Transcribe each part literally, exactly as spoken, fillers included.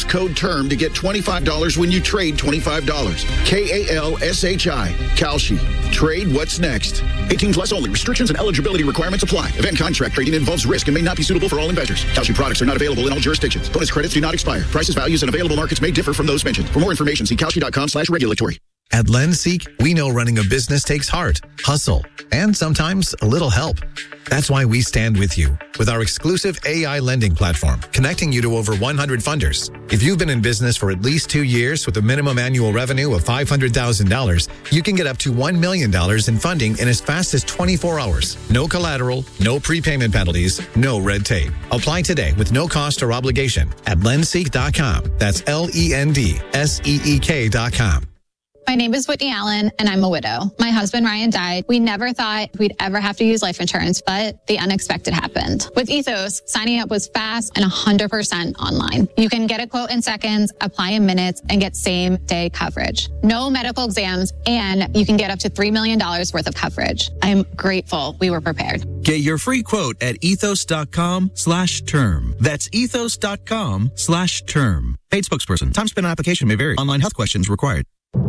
code TERM to get twenty-five dollars when you trade twenty-five dollars. K A L S H I. Kalshi. Trade what's next. eighteen plus only. Restrictions and eligibility requirements apply. Event contract trading involves risk and may not be suitable for all investors. Kalshi products are not available in all jurisdictions. Bonus credits do not expire. Prices, values, and available markets may differ from those mentioned. For more information, see kalshi.com slash regulatory. At LendSeek, we know running a business takes heart, hustle, and sometimes a little help. That's why we stand with you with our exclusive A I lending platform, connecting you to over one hundred funders. If you've been in business for at least two years with a minimum annual revenue of five hundred thousand dollars, you can get up to one million dollars in funding in as fast as twenty-four hours. No collateral, no prepayment penalties, no red tape. Apply today with no cost or obligation at lendseek dot com. That's L E N D S E E K dot com. My name is Whitney Allen, and I'm a widow. My husband, Ryan, died. We never thought we'd ever have to use life insurance, but the unexpected happened. With Ethos, signing up was fast and one hundred percent online. You can get a quote in seconds, apply in minutes, and get same-day coverage. No medical exams, and you can get up to three million dollars worth of coverage. I'm grateful we were prepared. Get your free quote at ethos.com slash term. That's ethos.com slash term. Paid spokesperson. Time spent on application may vary. Online health questions required.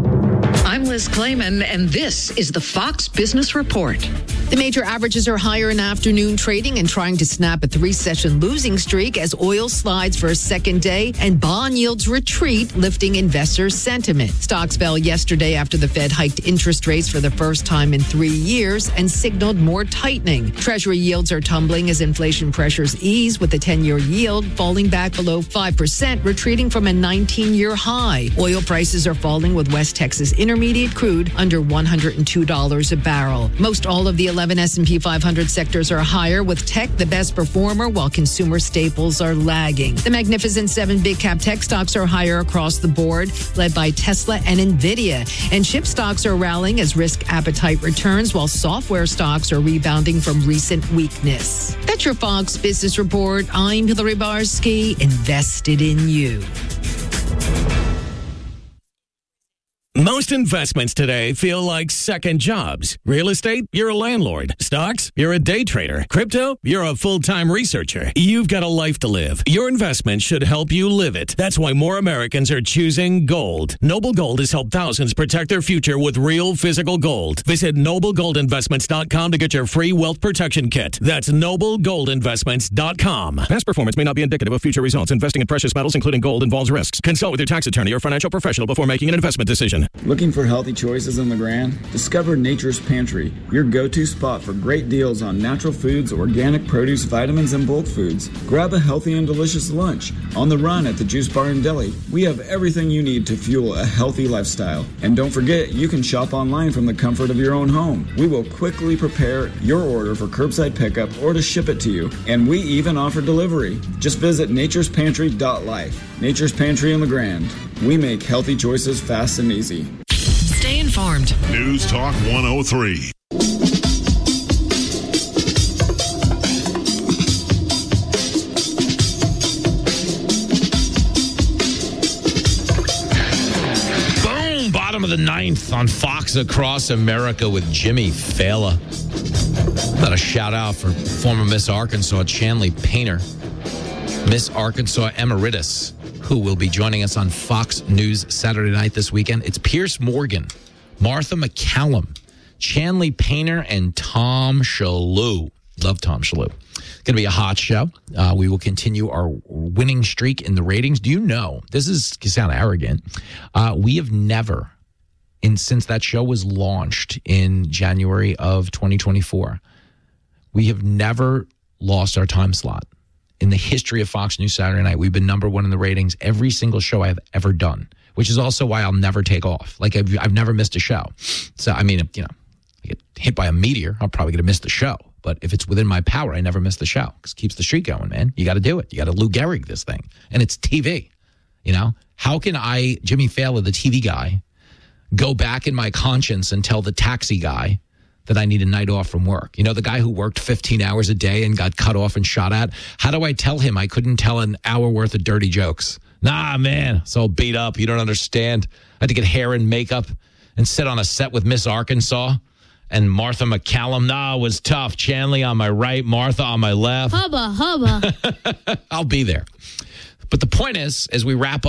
I'm Liz Clayman, and this is the Fox Business Report. The major averages are higher in afternoon trading and trying to snap a three-session losing streak as oil slides for a second day and bond yields retreat, lifting investors' sentiment. Stocks fell yesterday after the Fed hiked interest rates for the first time in three years and signaled more tightening. Treasury yields are tumbling as inflation pressures ease, with the ten-year yield falling back below five percent, retreating from a nineteen-year high. Oil prices are falling, with West Texas Intermediate crude under one hundred two dollars a barrel. Most all of the eleven S and P five hundred sectors are higher, with tech the best performer while consumer staples are lagging. The Magnificent Seven big cap tech stocks are higher across the board, led by Tesla and Nvidia. And chip stocks are rallying as risk appetite returns, while software stocks are rebounding from recent weakness. That's your Fox Business Report. I'm Hillary Barsky, invested in you. Most investments today feel like second jobs. Real estate, you're a landlord. Stocks, you're a day trader. Crypto, you're a full-time researcher. You've got a life to live. Your investment should help you live it. That's why more Americans are choosing gold. Noble Gold has helped thousands protect their future with real physical gold. Visit noble gold investments dot com to get your free wealth protection kit. That's noble gold investments dot com. Past performance may not be indicative of future results. Investing in precious metals, including gold, involves risks. Consult with your tax attorney or financial professional before making an investment decision. Looking for healthy choices in LeGrand? Discover Nature's Pantry, your go-to spot for great deals on natural foods, organic produce, vitamins, and bulk foods. Grab a healthy and delicious lunch. On the run at the Juice Bar and Deli, we have everything you need to fuel a healthy lifestyle. And don't forget, you can shop online from the comfort of your own home. We will quickly prepare your order for curbside pickup or to ship it to you. And we even offer delivery. Just visit natures pantry dot life. Nature's Pantry in LeGrand. We make healthy choices fast and easy. Stay informed. News Talk one oh three. Boom! Bottom of the ninth on Fox Across America with Jimmy Fallon. Got a shout out for former Miss Arkansas, Chanley Painter. Miss Arkansas Emeritus, who will be joining us on Fox News Saturday night this weekend. It's Pierce Morgan, Martha McCallum, Chanley Painter, and Tom Shalhoub. Love Tom Shalhoub. It's going to be a hot show. Uh, we will continue our winning streak in the ratings. Do you know, this is you sound arrogant, uh, we have never, in since that show was launched in January of twenty twenty-four, we have never lost our time slot. In the history of Fox News Saturday Night, we've been number one in the ratings every single show I have ever done, which is also why I'll never take off. Like, I've, I've never missed a show. So, I mean, you know, I get hit by a meteor, I'm probably going to miss the show. But if it's within my power, I never miss the show because it keeps the streak going, man. You got to do it. You got to Lou Gehrig this thing. And it's T V, you know? How can I, Jimmy Fallon, the T V guy, go back in my conscience and tell the taxi guy that I need a night off from work? You know, the guy who worked fifteen hours a day and got cut off and shot at? How do I tell him I couldn't tell an hour worth of dirty jokes? Nah, man, it's all beat up. You don't understand. I had to get hair and makeup and sit on a set with Miss Arkansas and Martha McCallum. Nah, it was tough. Chanley on my right, Martha on my left. Hubba, hubba. I'll be there. But the point is, as we wrap up,